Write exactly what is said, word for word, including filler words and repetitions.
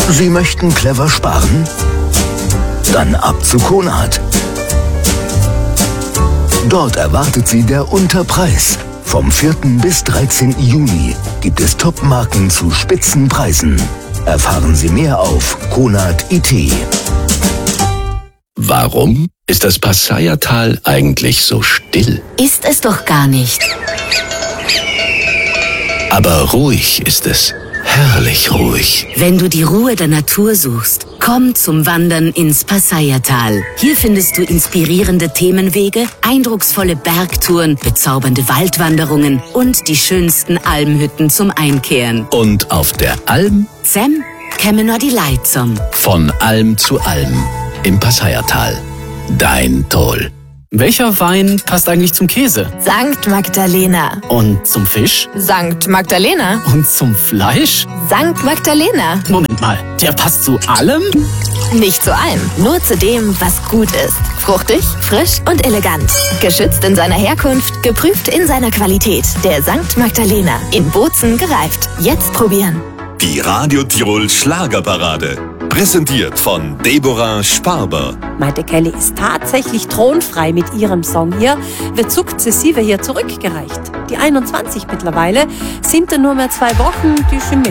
Sie möchten clever sparen? Dann ab zu Konrad. Dort erwartet Sie der Unterpreis. Vom vierten bis dreizehnten Juni gibt es Top-Marken zu Spitzenpreisen. Erfahren Sie mehr auf konrad punkt it. Warum ist das Passayertal eigentlich so still? Ist es doch gar nicht. Aber ruhig ist es. Herrlich ruhig. Wenn du die Ruhe der Natur suchst, komm zum Wandern ins Passayertal. Hier findest du inspirierende Themenwege, eindrucksvolle Bergtouren, bezaubernde Waldwanderungen und die schönsten Almhütten zum Einkehren. Und auf der Alm? Zem käme nur die Leitzum. Von Alm zu Alm im Passayertal. Dein Toll. Welcher Wein passt eigentlich zum Käse? Sankt Magdalena. Und zum Fisch? Sankt Magdalena. Und zum Fleisch? Sankt Magdalena. Moment mal, der passt zu allem? Nicht zu allem, nur zu dem, was gut ist. Fruchtig, frisch und elegant. Geschützt in seiner Herkunft, geprüft in seiner Qualität. Der Sankt Magdalena. In Bozen gereift. Jetzt probieren. Die Radio Tirol Schlagerparade. Präsentiert von Deborah Sparber. Maite Kelly ist tatsächlich thronfrei mit ihrem Song hier, wird sukzessive hier zurückgereicht. Die einundzwanzig mittlerweile sind nur mehr zwei Wochen, die sind